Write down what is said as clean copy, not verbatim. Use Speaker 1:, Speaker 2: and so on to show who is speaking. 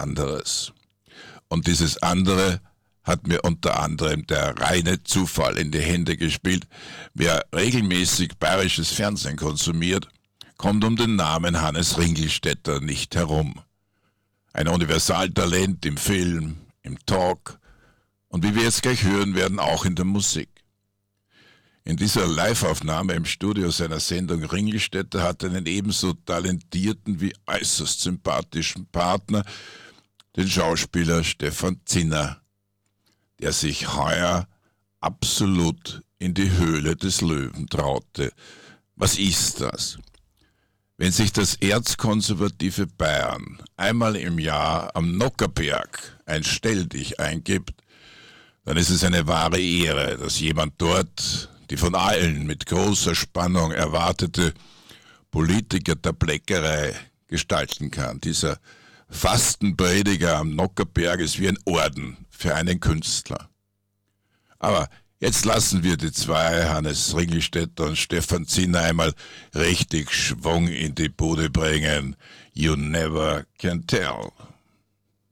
Speaker 1: anderes. Und dieses andere hat mir unter anderem der reine Zufall in die Hände gespielt. Wer regelmäßig bayerisches Fernsehen konsumiert, kommt um den Namen Hannes Ringelstetter nicht herum. Ein Universaltalent im Film, im Talk und wie wir jetzt gleich hören werden, auch in der Musik. In dieser Live-Aufnahme im Studio seiner Sendung Ringelstetter hat er einen ebenso talentierten wie äußerst sympathischen Partner, den Schauspieler Stefan Zinner, der sich heuer absolut in die Höhle des Löwen traute. Was ist das? Wenn sich das erzkonservative Bayern einmal im Jahr am Nockherberg ein Stelldich eingibt, dann ist es eine wahre Ehre, dass jemand dort die von allen mit großer Spannung erwartete Politiker der Bleckerei gestalten kann. Dieser Fastenprediger am Nockherberg ist wie ein Orden für einen Künstler. Aber jetzt lassen wir die zwei, Hannes Ringelstetter und Stefan Zinner, einmal richtig Schwung in die Bude bringen. You never can tell.